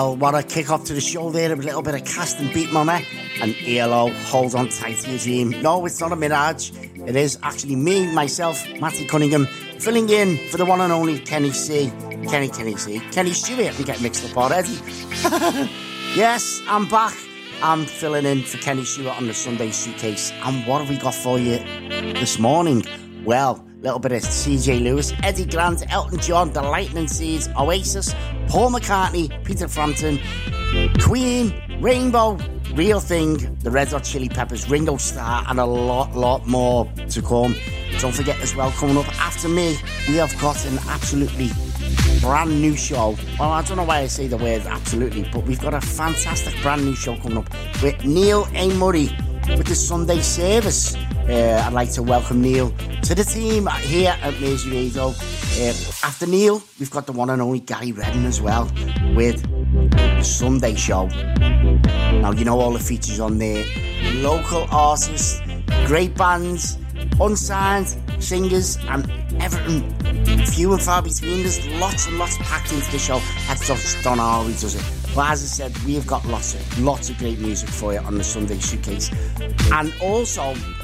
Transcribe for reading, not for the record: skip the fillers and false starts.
Well, what a kick off to the show there, a little bit of Cast and Beat Mama and ELO, Hold On Tight to Your Dream. No, it's not a mirage. It is actually me, myself, Matty Cunningham, filling in for the one and only Kenny C. Kenny Stewart. We get mixed up already. Yes, I'm back. I'm filling in for Kenny Stewart on the Sunday Suitcase. And what have we got for you this morning? Well, a little bit of CJ Lewis, Eddie Grant, Elton John, The Lightning Seeds, Oasis, Paul McCartney, Peter Frampton, Queen, Rainbow, Real Thing, the Red Hot Chili Peppers, Ringo Starr, and a lot more to come. Don't forget as well, coming up after me, we have got an absolutely brand new show. Well, I don't know why I say the word absolutely, but we've got a fantastic brand new show coming up with Neil A. Murray with the Sunday service. I'd like to welcome Neil to the team here at Mersey Radio. After Neil, we've got the one and only Gary Redden as well with the Sunday Show. Now, you know all the features on there. Local artists, great bands, unsigned singers, and everything few and far between. There's lots and lots packed into the show. That's just Don always does it. But as I said, we've got lots of great music for you on the Sunday Suitcase. And also,